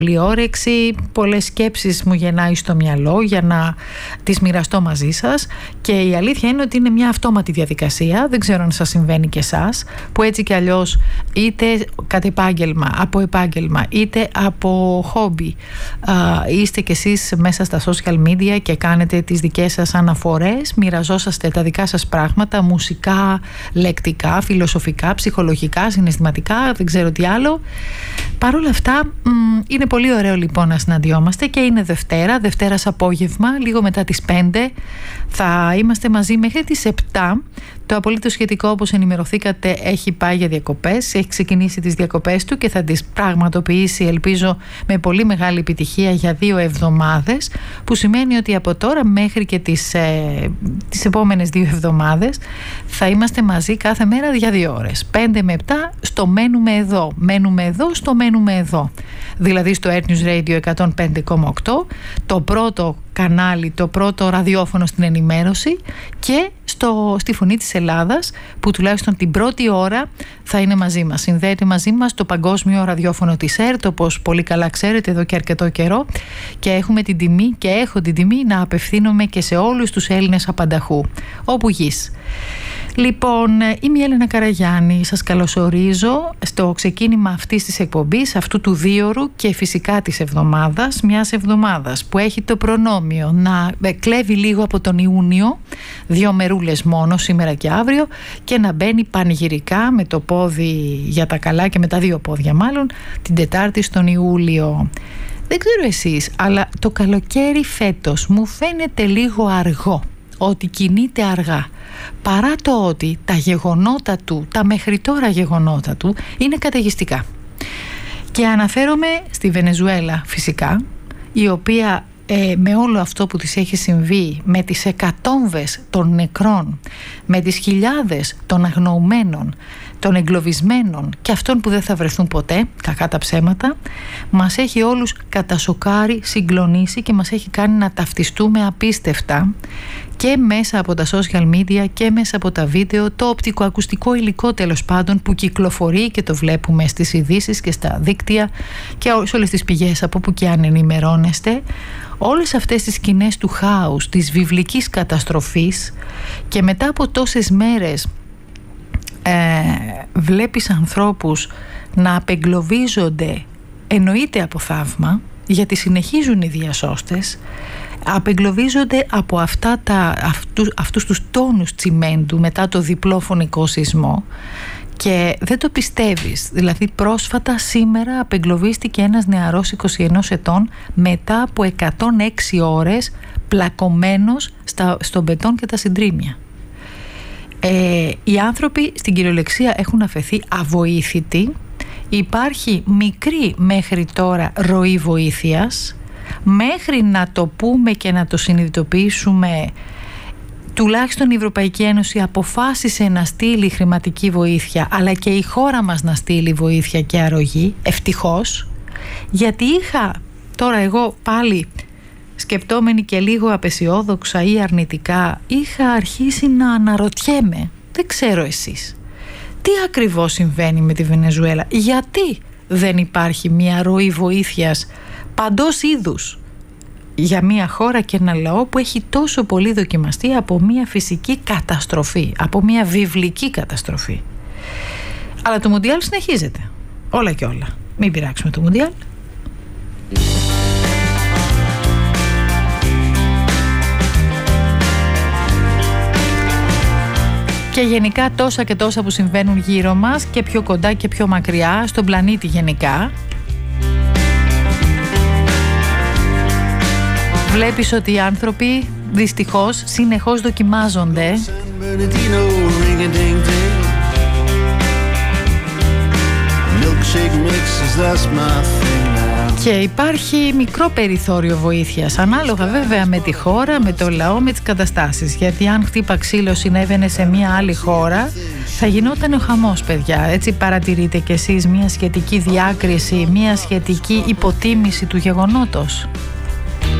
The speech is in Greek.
όρεξη, πολλές σκέψεις μου γεννάει στο μυαλό για να τις μοιραστώ μαζί σας, και η αλήθεια είναι ότι είναι μια αυτόματη διαδικασία. Δεν ξέρω αν σας συμβαίνει και εσάς, που έτσι κι αλλιώς είτε κατ' επάγγελμα, από επάγγελμα, είτε από χόμπι, είστε κι εσείς μέσα στα social media και κάνετε τις δικές σας αναφορές, μοιραζόσαστε τα δικά σας πράγματα, μουσικά, λεκτικά, φιλοσοφικά, ψυχολογικά, συναισθηματικά, δεν ξέρω τι άλλο. Παρ' όλα αυτά είναι πολύ ωραίο λοιπόν να συναντιόμαστε, και είναι Δευτέρας απόγευμα, λίγο μετά τις 5 θα είμαστε μαζί μέχρι τις 7. Το απολύτως σχετικό, όπως ενημερωθήκατε, έχει πάει για διακοπές, έχει ξεκινήσει τις διακοπές του και θα τις πραγματοποιήσει, ελπίζω, με πολύ μεγάλη επιτυχία για 2 εβδομάδες, που σημαίνει ότι από τώρα μέχρι και τις επόμενες 2 εβδομάδες θα είμαστε μαζί κάθε μέρα για 2 ώρες, 5 με 7, στο μένουμε εδώ, στο μένουμε εδώ, δηλαδή στο Earth News Radio 105,8, το πρώτο κανάλι, το πρώτο ραδιόφωνο στην ενημέρωση, και στη Φωνή της Ελλάδας, που τουλάχιστον την πρώτη ώρα θα είναι μαζί μας. Συνδέεται μαζί μας το παγκόσμιο ραδιόφωνο της ΕΡΤ, όπως πολύ καλά ξέρετε εδώ και αρκετό καιρό, και έχουμε την τιμή και έχω την τιμή να απευθύνομαι και σε όλους τους Έλληνες απανταχού, όπου γης. Λοιπόν, είμαι η Έλενα Καραγιάννη, σας καλωσορίζω στο ξεκίνημα αυτής της εκπομπής, αυτού του 2ωρου και φυσικά της εβδομάδας, μιας εβδομάδας που έχει το προνόμιο να κλέβει λίγο από τον Ιούνιο, 2 μερούλες μόνο σήμερα και αύριο, και να μπαίνει πανηγυρικά με το πόδι για τα καλά, και με τα 2 πόδια μάλλον, την Τετάρτη στον Ιούλιο. Δεν ξέρω εσείς, αλλά το καλοκαίρι φέτος μου φαίνεται λίγο αργό, ότι κινείται αργά, παρά το ότι τα γεγονότα του, τα μέχρι τώρα γεγονότα του, είναι καταιγιστικά. Και αναφέρομαι στη Βενεζουέλα φυσικά, η οποία με όλο αυτό που της έχει συμβεί, με τις εκατόμβες των νεκρών, με τις χιλιάδες των αγνοουμένων, των εγκλωβισμένων και αυτών που δεν θα βρεθούν ποτέ, κακά τα ψέματα, μας έχει όλους κατασοκάρει, συγκλονίσει και μας έχει κάνει να ταυτιστούμε απίστευτα, και μέσα από τα social media και μέσα από τα βίντεο, το οπτικοακουστικό υλικό τέλος πάντων που κυκλοφορεί και το βλέπουμε στις ειδήσεις και στα δίκτυα και σε όλες τις πηγές από που και αν ενημερώνεστε. Όλες αυτές τις σκηνές του χάους, της βιβλικής καταστροφής, και μετά από τόσες μέρες βλέπεις ανθρώπους να απεγκλωβίζονται, εννοείται από θαύμα, γιατί συνεχίζουν οι διασώστες, απεγκλωβίζονται από αυτούς τους τόνους τσιμέντου μετά το διπλό φωνικό σεισμό, και δεν το πιστεύεις. Δηλαδή πρόσφατα σήμερα απεγκλωβίστηκε ένας νεαρός 21 ετών μετά από 106 ώρες πλακωμένος στο μπετόν και τα συντρίμια. Οι άνθρωποι στην κυριολεξία έχουν αφαιθεί αβοήθητοι. Υπάρχει μικρή μέχρι τώρα ροή βοήθειας. Μέχρι να το πούμε και να το συνειδητοποιήσουμε, τουλάχιστον η Ευρωπαϊκή Ένωση αποφάσισε να στείλει χρηματική βοήθεια, αλλά και η χώρα μας να στείλει βοήθεια και αρρωγή, ευτυχώς, γιατί τώρα εγώ πάλι σκεπτόμενη και λίγο απεσιόδοξα ή αρνητικά, είχα αρχίσει να αναρωτιέμαι, δεν ξέρω εσείς, τι ακριβώς συμβαίνει με τη Βενεζουέλα, γιατί δεν υπάρχει μια ροή βοήθειας παντός είδους για μια χώρα και ένα λαό που έχει τόσο πολύ δοκιμαστεί από μια φυσική καταστροφή, από μια βιβλική καταστροφή. Αλλά το Μουντιάλ συνεχίζεται, όλα και όλα. Μην πειράξουμε το Μουντιάλ. Και γενικά τόσα και τόσα που συμβαίνουν γύρω μας, και πιο κοντά και πιο μακριά, στον πλανήτη γενικά. Βλέπεις ότι οι άνθρωποι δυστυχώς συνεχώς δοκιμάζονται. Και υπάρχει μικρό περιθώριο βοήθειας, ανάλογα βέβαια με τη χώρα, με το λαό, με τις καταστάσεις. Γιατί αν χτύπα ξύλο συνέβαινε σε μια άλλη χώρα, θα γινόταν ο χαμός, παιδιά. Έτσι παρατηρείτε κι εσείς μια σχετική διάκριση, μια σχετική υποτίμηση του γεγονότος?